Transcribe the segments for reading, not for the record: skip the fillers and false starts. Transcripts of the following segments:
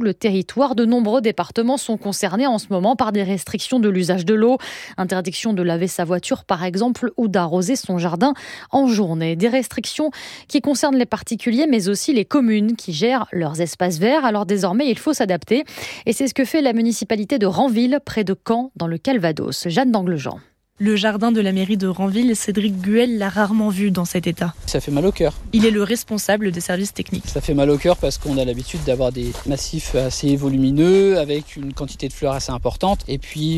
le territoire. De nombreux départements sont concernés en ce moment par des restrictions de l'usage de l'eau. Interdiction de laver sa voiture par exemple ou d'arroser son jardin en journée. Des restrictions qui concernent les particuliers mais aussi les communes qui gèrent leurs espaces verts. Alors désormais, il faut s'adapter. Et c'est ce que fait la municipalité de Ranville, près de Caen, dans le Calvados. Jeanne d'Anglejean. Le jardin de la mairie de Ranville, Cédric Guel l'a rarement vu dans cet état. Ça fait mal au cœur. Il est le responsable des services techniques. Ça fait mal au cœur parce qu'on a l'habitude d'avoir des massifs assez volumineux avec une quantité de fleurs assez importante. Et puis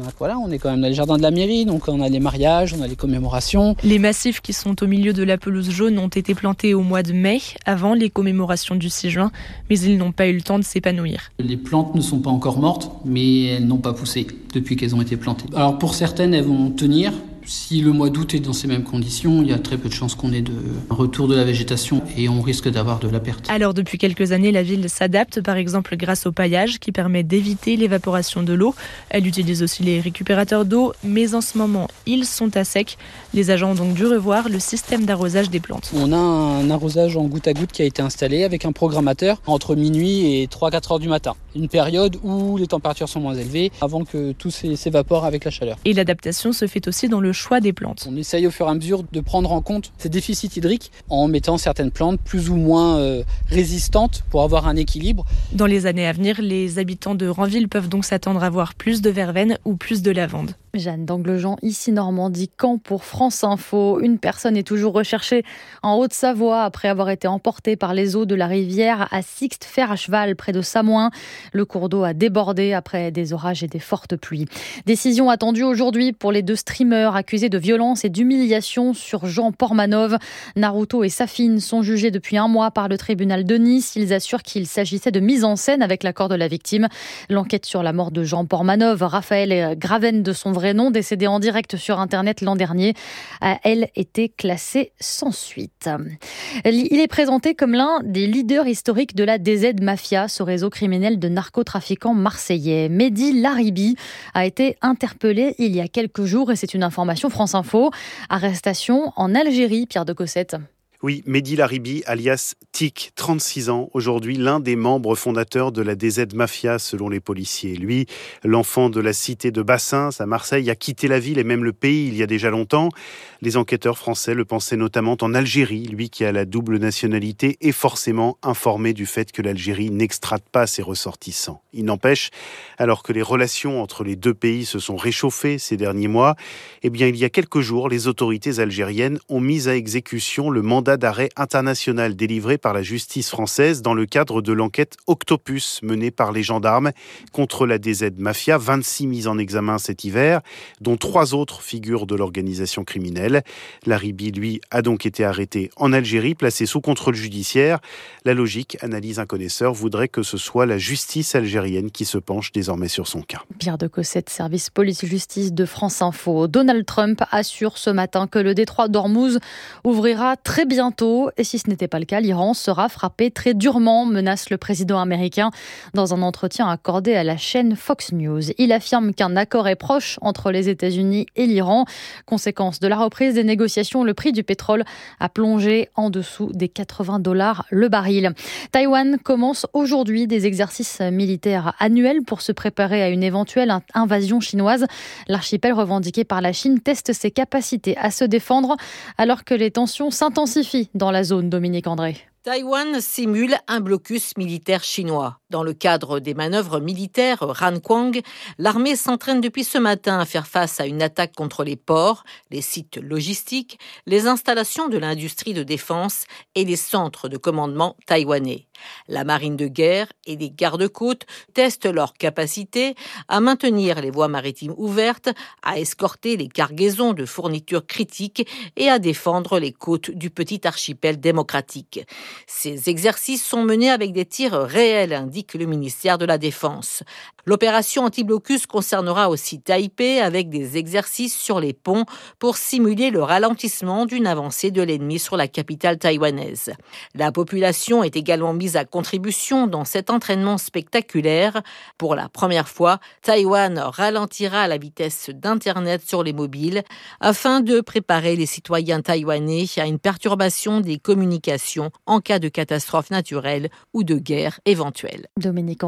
on est quand même dans les jardins de la mairie, donc on a les mariages, on a les commémorations. Les massifs qui sont au milieu de la pelouse jaune ont été plantés au mois de mai, avant les commémorations du 6 juin, mais ils n'ont pas eu le temps de s'épanouir. Les plantes ne sont pas encore mortes, mais elles n'ont pas poussé depuis qu'elles ont été plantées. Alors pour certaines, elles vont tenir. Si le mois d'août est dans ces mêmes conditions, il y a très peu de chances qu'on ait un retour de la végétation et on risque d'avoir de la perte. Alors depuis quelques années, la ville s'adapte par exemple grâce au paillage qui permet d'éviter l'évaporation de l'eau. Elle utilise aussi les récupérateurs d'eau, mais en ce moment, ils sont à sec. Les agents ont donc dû revoir le système d'arrosage des plantes. On a un arrosage en goutte à goutte qui a été installé avec un programmateur entre minuit et 3-4 heures du matin. Une période où les températures sont moins élevées avant que tout s'évapore avec la chaleur. Et l'adaptation se fait aussi dans le choix des plantes. On essaye au fur et à mesure de prendre en compte ces déficits hydriques en mettant certaines plantes plus ou moins résistantes pour avoir un équilibre. Dans les années à venir, les habitants de Ranville peuvent donc s'attendre à voir plus de verveine ou plus de lavande. Jeanne d'Anglejean, ici Normandie, Caen pour France Info. Une personne est toujours recherchée en Haute-Savoie après avoir été emportée par les eaux de la rivière à Sixte-Fer à cheval près de Samoin. Le cours d'eau a débordé après des orages et des fortes pluies. Décision attendue aujourd'hui pour les deux streamers accusés de violence et d'humiliation sur Jean Portmanov. Naruto et Safine sont jugés depuis un mois par le tribunal de Nice. Ils assurent qu'il s'agissait de mise en scène avec l'accord de la victime. L'enquête sur la mort de Jean Portmanov, Raphaël Graven de son vrai nom, décédé en direct sur Internet l'an dernier, a, elle, été classée sans suite. Il est présenté comme l'un des leaders historiques de la DZ Mafia, ce réseau criminel de narcotrafiquants marseillais. Mehdi Laribi a été interpellé il y a quelques jours et c'est une information France Info. Arrestation en Algérie, Pierre de Cossette. Oui, Mehdi Laribi, alias Tic, 36 ans, aujourd'hui l'un des membres fondateurs de la DZ Mafia selon les policiers. Lui, l'enfant de la cité de Bassins à Marseille, a quitté la ville et même le pays il y a déjà longtemps. Les enquêteurs français le pensaient notamment en Algérie. Lui qui a la double nationalité est forcément informé du fait que l'Algérie n'extrade pas ses ressortissants. Il n'empêche, alors que les relations entre les deux pays se sont réchauffées ces derniers mois, il y a quelques jours, les autorités algériennes ont mis à exécution le mandat d'arrêt international délivré par la justice française dans le cadre de l'enquête Octopus menée par les gendarmes contre la DZ Mafia. 26 mises en examen cet hiver, dont 3 autres figures de l'organisation criminelle. Laribi, lui, a donc été arrêté en Algérie, placé sous contrôle judiciaire. La logique, analyse un connaisseur, voudrait que ce soit la justice algérienne qui se penche désormais sur son cas. Pierre de Cossette, service police-justice de France Info. Donald Trump assure ce matin que le détroit d'Ormuz ouvrira très bientôt. Et si ce n'était pas le cas, l'Iran sera frappé très durement, menace le président américain dans un entretien accordé à la chaîne Fox News. Il affirme qu'un accord est proche entre les États-Unis et l'Iran. Conséquence de la reprise des négociations, le prix du pétrole a plongé en dessous des $80 le baril. Taïwan commence aujourd'hui des exercices militaires annuels pour se préparer à une éventuelle invasion chinoise. L'archipel revendiqué par la Chine teste ses capacités à se défendre alors que les tensions s'intensifient dans la zone, Dominique André. Taïwan simule un blocus militaire chinois. Dans le cadre des manœuvres militaires Ranquang, l'armée s'entraîne depuis ce matin à faire face à une attaque contre les ports, les sites logistiques, les installations de l'industrie de défense et les centres de commandement taïwanais. La marine de guerre et les gardes-côtes testent leur capacité à maintenir les voies maritimes ouvertes, à escorter les cargaisons de fournitures critiques et à défendre les côtes du petit archipel démocratique. Ces exercices sont menés avec des tirs réels, indique le ministère de la Défense. L'opération anti-blocus concernera aussi Taipei avec des exercices sur les ponts pour simuler le ralentissement d'une avancée de l'ennemi sur la capitale taïwanaise. La population est également mise à contribution dans cet entraînement spectaculaire. Pour la première fois, Taïwan ralentira la vitesse d'Internet sur les mobiles afin de préparer les citoyens taïwanais à une perturbation des communications en cas de catastrophe naturelle ou de guerre éventuelle. Dominique